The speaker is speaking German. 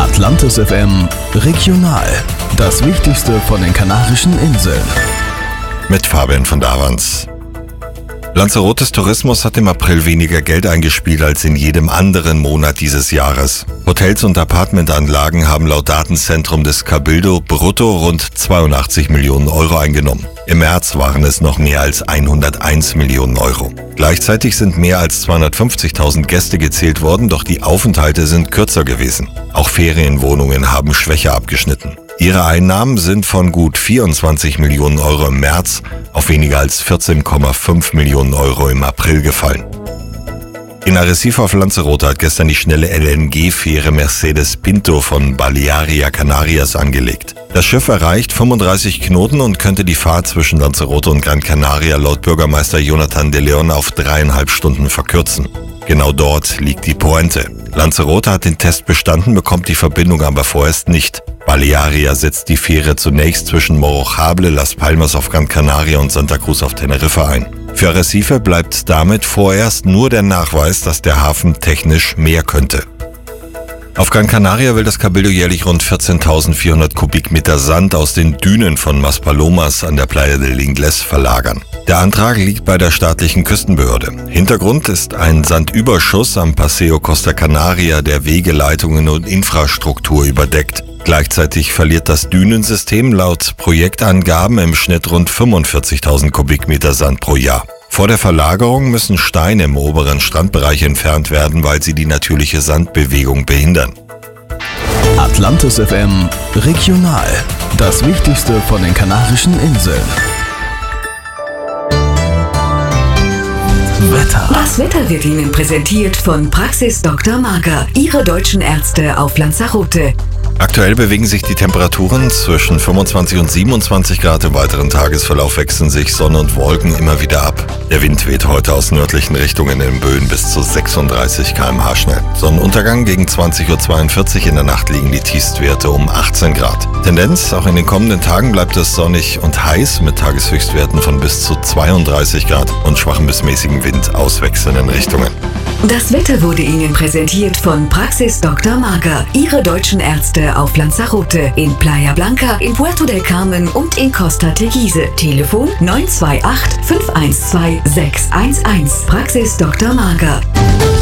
Atlantis FM Regional. Das Wichtigste von den Kanarischen Inseln. Mit Fabian von Davans. Lanzarotes Tourismus hat im April weniger Geld eingespielt als in jedem anderen Monat dieses Jahres. Hotels und Apartmentanlagen haben laut Datenzentrum des Cabildo brutto rund 82 Millionen Euro eingenommen. Im März waren es noch mehr als 101 Millionen Euro. Gleichzeitig sind mehr als 250.000 Gäste gezählt worden, doch die Aufenthalte sind kürzer gewesen. Auch Ferienwohnungen haben schwächer abgeschnitten. Ihre Einnahmen sind von gut 24 Millionen Euro im März auf weniger als 14,5 Millionen Euro im April gefallen. In Arrecife auf Lanzarote hat gestern die schnelle LNG-Fähre Mercedes Pinto von Balearia Canarias angelegt. Das Schiff erreicht 35 Knoten und könnte die Fahrt zwischen Lanzarote und Gran Canaria laut Bürgermeister Jonathan de Leon auf 3,5 Stunden verkürzen. Genau dort liegt die Pointe. Lanzarote hat den Test bestanden, bekommt die Verbindung aber vorerst nicht. Balearia setzt die Fähre zunächst zwischen Morrojable, Las Palmas auf Gran Canaria und Santa Cruz auf Teneriffa ein. Für Arrecife bleibt damit vorerst nur der Nachweis, dass der Hafen technisch mehr könnte. Auf Gran Canaria will das Cabildo jährlich rund 14.400 Kubikmeter Sand aus den Dünen von Maspalomas an der Playa del Ingles verlagern. Der Antrag liegt bei der staatlichen Küstenbehörde. Hintergrund ist ein Sandüberschuss am Paseo Costa Canaria, der Wegeleitungen und Infrastruktur überdeckt. Gleichzeitig verliert das Dünensystem laut Projektangaben im Schnitt rund 45.000 Kubikmeter Sand pro Jahr. Vor der Verlagerung müssen Steine im oberen Strandbereich entfernt werden, weil sie die natürliche Sandbewegung behindern. Atlantis FM Regional. Das Wichtigste von den Kanarischen Inseln. Wetter. Das Wetter wird Ihnen präsentiert von Praxis Dr. Marker, Ihre deutschen Ärzte auf Lanzarote. Aktuell bewegen sich die Temperaturen zwischen 25 und 27 Grad. Im weiteren Tagesverlauf wechseln sich Sonne und Wolken immer wieder ab. Der Wind weht heute aus nördlichen Richtungen in Böen bis zu 36 km/h schnell. Sonnenuntergang gegen 20:42 Uhr. In der Nacht liegen die Tiefstwerte um 18 Grad. Tendenz, auch in den kommenden Tagen bleibt es sonnig und heiß mit Tageshöchstwerten von bis zu 32 Grad und schwachem bis mäßigem Wind aus wechselnden Richtungen. Das Wetter wurde Ihnen präsentiert von Praxis Dr. Marker, Ihre deutschen Ärzte auf Lanzarote, in Playa Blanca, in Puerto del Carmen und in Costa Teguise. Telefon 928 512 611. Praxis Dr. Marker.